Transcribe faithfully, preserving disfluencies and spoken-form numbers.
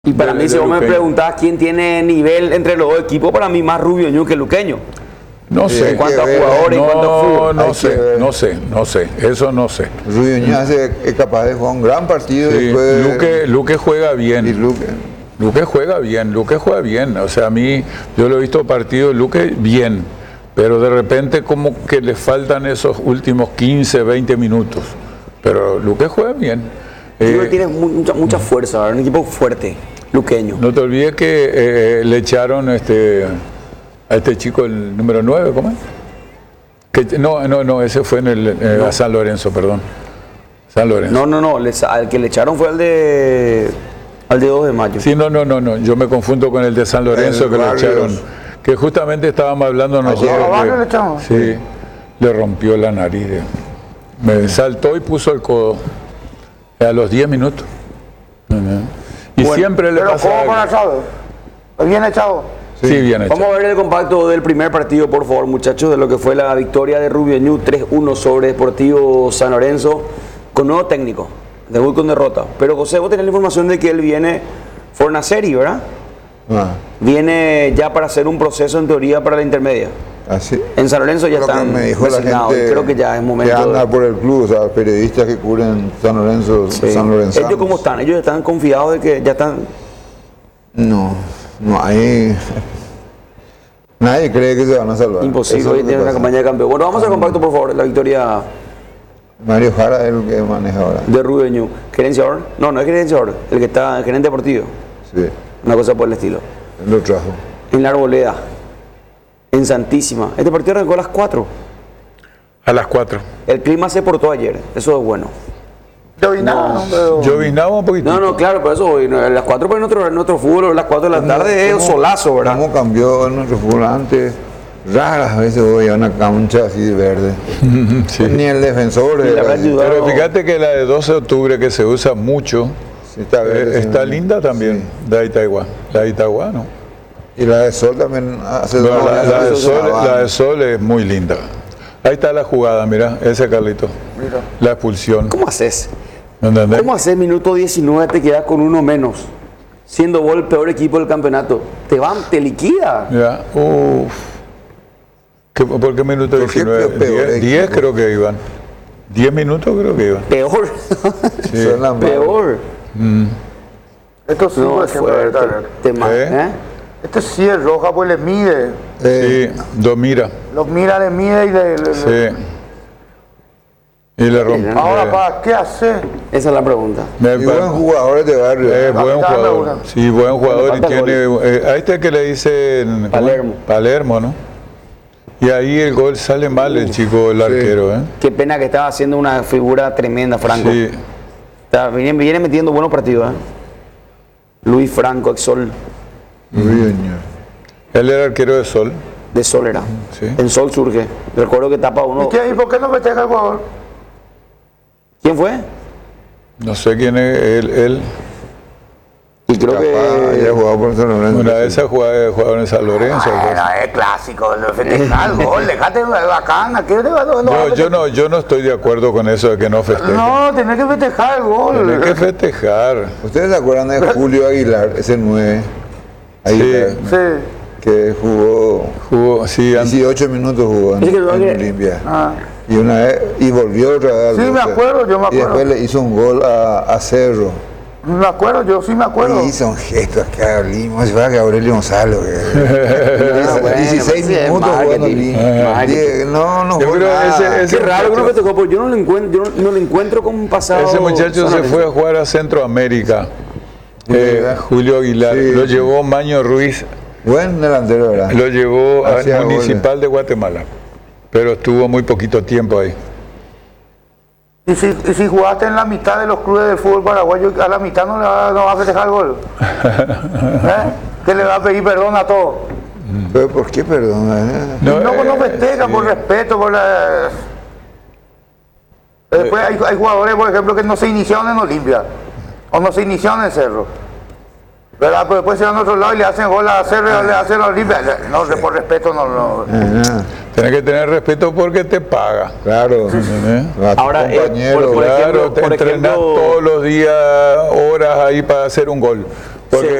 Y para de, mí, si vos me preguntás quién tiene nivel entre los dos equipos, para mí más Rubiño que Luqueño. No sé. En cuanto a jugadores, no, en cuanto a fútbol. No sé, no sé, no sé. Eso no sé. Rubiño es capaz de jugar un gran partido. Sí, después... Luque, Luque juega bien. Y Luque. Luque juega bien, Luque juega bien. O sea, a mí, yo lo he visto partido, Luque bien. Pero de repente como que le faltan esos últimos quince, veinte minutos. Pero Luque juega bien. Luque eh, tiene mucha, mucha fuerza, ¿verdad? Un equipo fuerte, luqueño. No te olvides que eh, le echaron este, a este chico el número nueve, ¿cómo es? Que, no, no, no, ese fue en el eh, no. a San Lorenzo, perdón. San Lorenzo. No, no, no, les, al que le echaron fue al de al de dos de mayo. Sí, no, no, no, no, yo me confundo con el de San Lorenzo el que le echaron, que justamente estábamos hablando nosotros. Que, le echamos? Sí, le rompió la nariz. Me saltó y puso el codo. A los diez minutos. Uh-huh. Y bueno, siempre le pasa. ¿Cómo con echado? ¿Bien echado? Sí, sí, bien echado. Vamos a ver el compacto del primer partido, por favor, muchachos, de lo que fue la victoria de Rubiño tres uno sobre Deportivo San Lorenzo, con nuevo técnico, debut con derrota. Pero José, vos tenés la información de que él viene por una serie, ¿verdad? Ah. Viene ya para hacer un proceso en teoría para la intermedia. Así. En San Lorenzo ya creo están me dijo la gente creo que ya es momento que anda por el club, o sea, periodistas que cubren San Lorenzo, sí. San Lorenzo. ¿Ellos cómo están? ¿Ellos están confiados de que ya están? No, no hay. Nadie cree que se van a salvar. Imposible, hoy tiene una campaña de campeón. Bueno, vamos al compacto, por favor, la victoria. Mario Jara es el que maneja ahora. De Rubiño. ¿Gerenciador? No, no es gerenciador, el que está gerente deportivo. Sí. Una cosa por el estilo. Lo trajo. En la Arboleda. En Santísima. Este partido arrancó a las cuatro. A las cuatro. El clima se portó ayer, eso es bueno. Llovinaba, no, pero... Llovinaba un poquito. No, no, claro, por eso, a las cuatro por nuestro, nuestro fútbol, a las cuatro de la tarde es un solazo, ¿verdad? ¿Cómo cambió nuestro fútbol antes? Raras veces voy a una cancha así de verde. Sí. Ni el defensor. Sí, pero fíjate que la de doce de octubre, que se usa mucho, sí, está, verde, eh, está linda también, sí. La de Itagua. La de Itagua, ¿no? Y la de Sol también hace no, dos la, la, de Sol, la de Sol es muy linda. Ahí está la jugada, mira, ese Carlito. Mira. La expulsión. ¿Cómo haces? ¿Entendés? ¿Cómo haces minuto diecinueve te quedas con uno menos? Siendo vos el peor equipo del campeonato. Te van, te liquida. Ya, uff. ¿Por qué minuto diecinueve? diez creo que iban. diez minutos creo que iban. Peor. Sí. Peor. Mm. Esto sí no, es fuerte. Te ma- ¿Eh? ¿Eh? Este sí es roja, pues le mide. Eh, sí, lo mira. Lo mira, le mide y le... le sí. Le... Y le rompe. Ahora, ¿para qué hace? Esa es la pregunta. Me, y buen jugador de barrio. Eh, buen jugador. Sí, buen jugador. Y tiene... Eh, a este que le dicen... Palermo. Palermo, ¿no? Y ahí el gol sale mal el chico, el sí. arquero. ¿eh? Qué pena que estaba haciendo una figura tremenda, Franco. Sí. Está, viene, viene metiendo buenos partidos. ¿eh? Luis Franco, ex Sol. Mm. Él era arquero de Sol. De Sol era. Sí. En Sol surge. Recuerdo que tapa uno. ¿Y, qué, ¿Y por qué no festeja el jugador? ¿Quién fue? No sé quién es él. él. Y creo Capaz, que ella jugaba por San Lorenzo. Una de esas jugaba, jugaba en San Lorenzo. Bueno, es clásico, festejar el gol, dejate bacana. ¿Qué no, yo, yo, no, yo no estoy de acuerdo con eso de que no festeje. No, tenés que festejar el gol. Tenés que festejar. ¿Ustedes se acuerdan de Julio Aguilar, ese nueve? Aguilar, sí, sí. Que jugó, jugó sí, dieciocho minutos jugó en, en Olimpia. Ah. Y una vez, y volvió otra vez. Sí, me acuerdo, yo me acuerdo. Y después le hizo un gol a, a Cerro. Me acuerdo, yo sí me acuerdo. Y hizo un gesto acá a Lima, si fuera que Aurelio Gonzalo. Ah, bueno, dieciséis minutos jugando Lima. No, no fue nada. Ese, ese Qué raro muchacho, que tocó, porque yo no lo encuentro, yo no, no lo encuentro como un pasado. Ese muchacho se fue a jugar a Centroamérica. Eh, Julio Aguilar. Sí, lo sí. llevó Maño Ruiz. Buen delantero, ¿verdad? Lo llevó al Municipal goles. de Guatemala. Pero estuvo muy poquito tiempo ahí. ¿Y si, y si jugaste en la mitad de los clubes del fútbol paraguayo, a la mitad no le va, no va a festejar el gol? ¿Eh? ¿Que le va a pedir perdón a todos? ¿Pero por qué perdón? ¿Eh? No, no, no festeja sí. por respeto, por la... Después hay, hay jugadores, por ejemplo, que no se iniciaron en Olimpia, o no se iniciaron en Cerro. ¿Verdad? Pero después se van a otro lado y le hacen gol a Cerro y le hacen a Olimpia. No, por respeto no... no. Tienes que tener respeto porque te paga. Claro. ¿Eh? Ahora, eh, por, por claro, ejemplo, te por entrenas ejemplo, todos los días, horas ahí para hacer un gol. Porque